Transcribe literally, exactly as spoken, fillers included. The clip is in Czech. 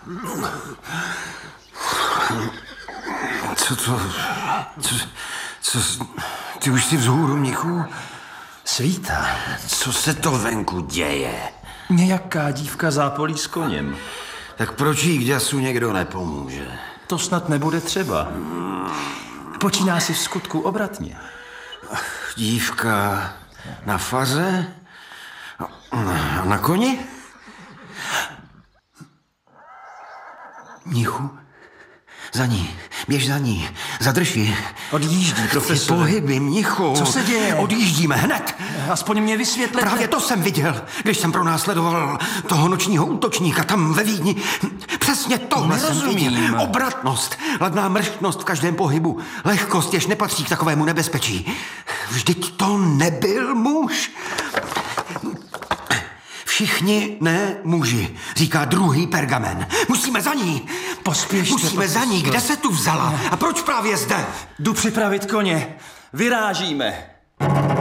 Co to... Co... Co... Ty už jsi vzhůru, Mnichu? Svítá. Co se to venku děje? Nějaká dívka zápolí s koněm. Tak proč jí k děsu někdo nepomůže? To snad nebude třeba. Počíná si v skutku obratně. Dívka na faře? A na koni? Mnichu, za ní, běž za ní, zadrž ji. Odjíždí, profesore. Pohyby, Mnichu. Co se děje? Odjíždíme hned. Aspoň mě vysvětlete. Právě to jsem viděl, když jsem pronásledoval toho nočního útočníka tam ve Vídni. Přesně tohle jsem viděl. Obratnost, ladná mrštnost v každém pohybu. Lehkost, jež nepatří k takovému nebezpečí. Vždyť to nebyl muž. Všichni ne muži, říká druhý pergamen. Musíme za ní. Pospěšte. Musíme za ní. Kde se tu vzala? A proč právě zde? Jdu připravit koně. Vyrážíme.